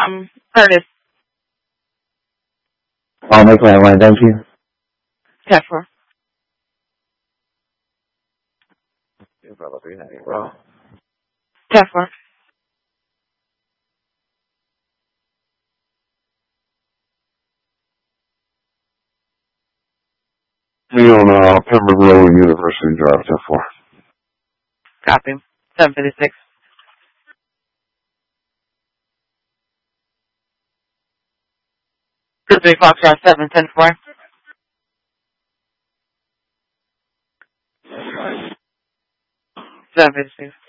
Curtis. I'll make landline, thank you. Tesla. Tesla. Me on Pembroke Road, University Drive, 10-4. Copy. 756. Group 3 Foxtrot 710-4. Seven 56.